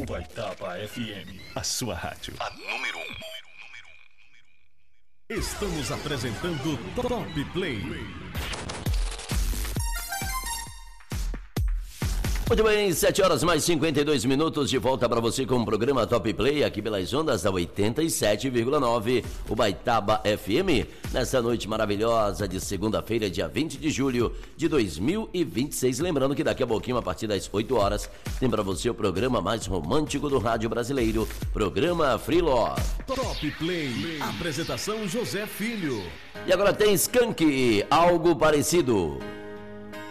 Ubaitaba FM, a sua rádio. A número 1. Estamos apresentando Top Play. Muito bem, 7 horas mais 52 minutos, de volta para você com o programa Top Play, aqui pelas ondas da 87,9, Ubaitaba FM, nessa noite maravilhosa de segunda-feira, dia 20 de julho de 2026. Lembrando que daqui a pouquinho, a partir das 8 horas, tem para você o programa mais romântico do rádio brasileiro, programa Free Love. Top Play, apresentação José Filho. E agora tem Skank, algo parecido.